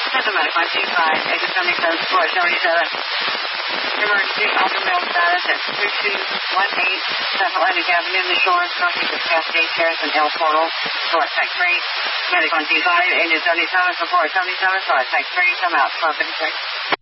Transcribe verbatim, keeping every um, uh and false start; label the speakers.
Speaker 1: Systematic on G five, exit seventy-seven, support seventy-seven. Emergency ultra-mill status at two two one eight South Atlantic Avenue, the shores, crossing the Cascade Terrace and L Portal. Short type three. Medic on G five, engine seventy-seven, support seventy-seven, short type three, come out, twelve fifty-six.